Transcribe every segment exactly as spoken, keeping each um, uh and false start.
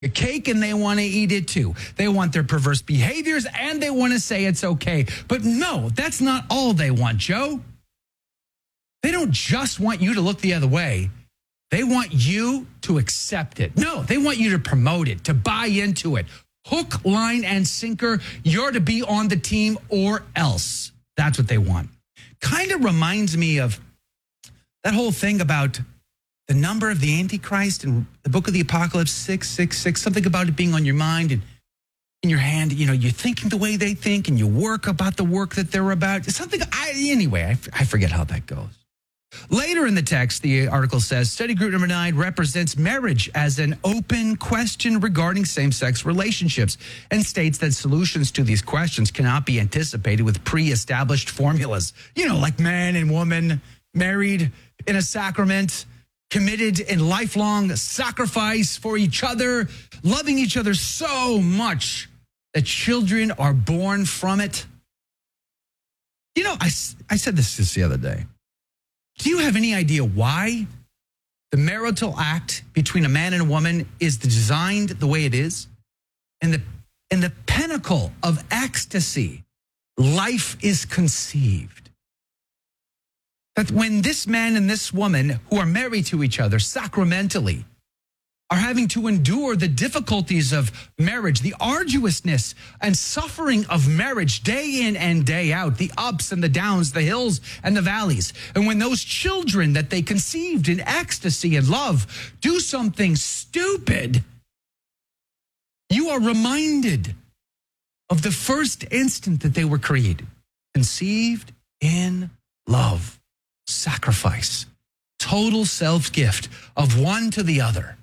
a cake and they want to eat it too. They want their perverse behaviors and they want to say it's okay. But no, that's not all they want, Joe. They don't just want you to look the other way. They want you to accept it. No, they want you to promote it, to buy into it. Hook, line, and sinker, you're to be on the team or else. That's what they want. Kind of reminds me of that whole thing about the number of the Antichrist in the book of the Apocalypse, six six six, something about it being on your mind and in your hand. You know, you're thinking the way they think and you work about the work that they're about. It's something, I, anyway, I, I forget how that goes. Later in the text, the article says, study group number nine represents marriage as an open question regarding same-sex relationships and states that solutions to these questions cannot be anticipated with pre-established formulas. You know, like man and woman, married in a sacrament, committed in lifelong sacrifice for each other, loving each other so much that children are born from it. You know, I, I said this just the other day. Do you have any idea why the marital act between a man and a woman is designed the way it is? And the, in the pinnacle of ecstasy, life is conceived. That when this man and this woman who are married to each other sacramentally are having to endure the difficulties of marriage, the arduousness and suffering of marriage day in and day out, the ups and the downs, the hills and the valleys. And when those children that they conceived in ecstasy and love do something stupid, you are reminded of the first instant that they were created, conceived in love, sacrifice, total self-gift of one to the other.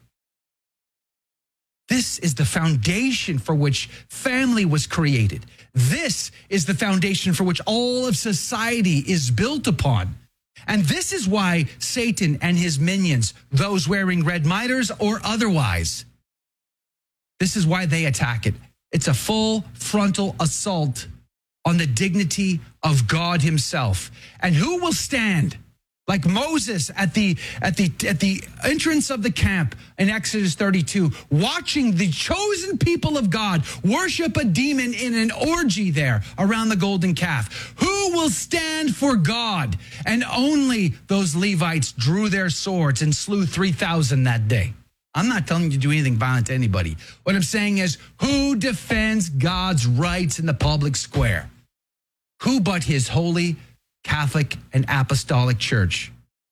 This is the foundation for which family was created. This is the foundation for which all of society is built upon. And this is why Satan and his minions, those wearing red mitres or otherwise, this is why they attack it. It's a full frontal assault on the dignity of God himself. And who will stand? Like Moses at the at the at the entrance of the camp in Exodus thirty-two, watching the chosen people of God worship a demon in an orgy there around the golden calf. Who will stand for God? And only those Levites drew their swords and slew three thousand that day. I'm not telling you to do anything violent to anybody. What I'm saying is, who defends God's rights in the public square? Who but his holy Catholic and Apostolic Church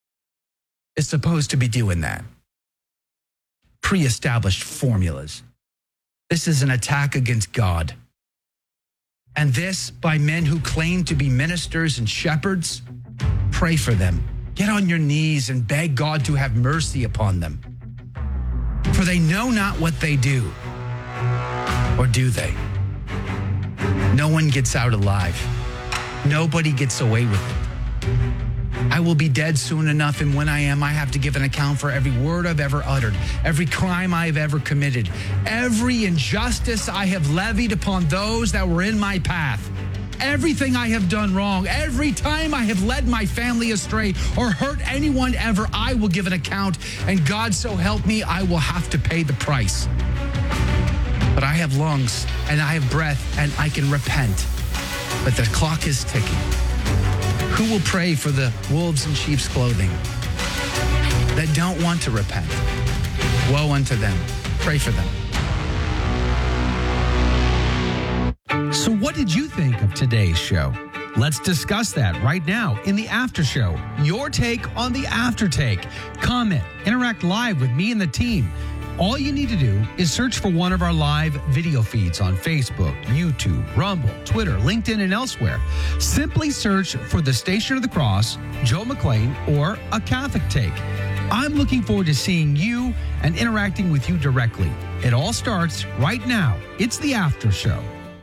is supposed to be doing that? Pre-established formulas. This is an attack against God. And this by men who claim to be ministers and shepherds. Pray for them. Get on your knees and beg God to have mercy upon them. For they know not what they do. Or do they? No one gets out alive. Nobody gets away with it. I will be dead soon enough, and when I am, I have to give an account for every word I've ever uttered, every crime I have ever committed, every injustice I have levied upon those that were in my path, everything I have done wrong, every time I have led my family astray or hurt anyone ever, I will give an account, and God so help me, I will have to pay the price. But I have lungs, and I have breath, and I can repent. But the clock is ticking. Who will pray for the wolves in sheep's clothing that don't want to repent? Woe unto them. Pray for them. So what did you think of today's show? Let's discuss that right now in the after show. Your take on the after take. Comment, interact live with me and the team. All you need to do is search for one of our live video feeds on Facebook, YouTube, Rumble, Twitter, LinkedIn, and elsewhere. Simply search for the Station of the Cross, Joe McClain, or A Catholic Take. I'm looking forward to seeing you and interacting with you directly. It all starts right now. It's the after show.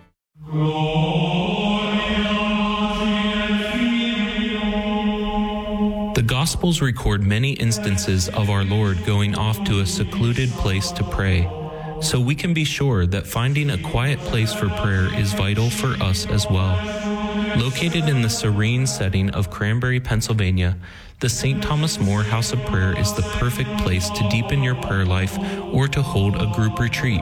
The Gospels record many instances of our Lord going off to a secluded place to pray, so we can be sure that finding a quiet place for prayer is vital for us as well. Located in the serene setting of Cranberry, Pennsylvania, the Saint Thomas More House of Prayer is the perfect place to deepen your prayer life or to hold a group retreat.